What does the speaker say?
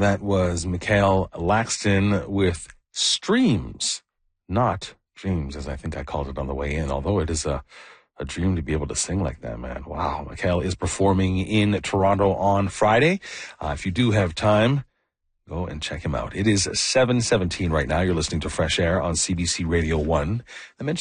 That was Mikhail Laxton with Streams, not Dreams, as I think I called it on the way in, although it is a dream to be able to sing like that, man. Wow. Mikhail is performing in Toronto on Friday. If you do have time, go and check him out. It is 7:17 right now. You're listening to Fresh Air on CBC Radio 1. I mentioned